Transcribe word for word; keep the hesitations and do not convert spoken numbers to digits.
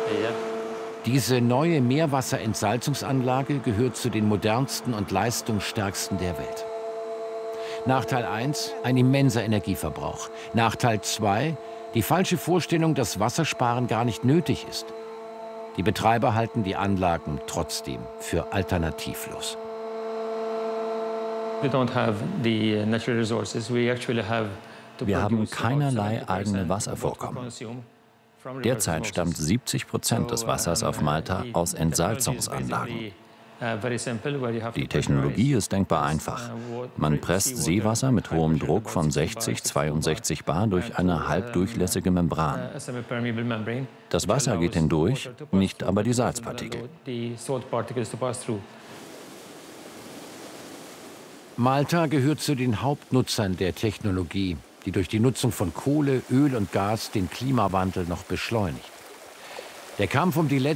Diese neue Meerwasserentsalzungsanlage gehört zu den modernsten und leistungsstärksten der Welt. Nachteil eins, ein immenser Energieverbrauch. Nachteil zwei, die falsche Vorstellung, dass Wassersparen gar nicht nötig ist. Die Betreiber halten die Anlagen trotzdem für alternativlos. Wir haben keinerlei eigene Wasservorkommen. Derzeit stammt siebzig Prozent des Wassers auf Malta aus Entsalzungsanlagen. Die Technologie ist denkbar einfach. Man presst Seewasser mit hohem Druck von sechzig, zweiundsechzig Bar durch eine halbdurchlässige Membran. Das Wasser geht hindurch, nicht aber die Salzpartikel. Malta gehört zu den Hauptnutzern der Technologie, die durch die Nutzung von Kohle, Öl und Gas den Klimawandel noch beschleunigt. Der Kampf um die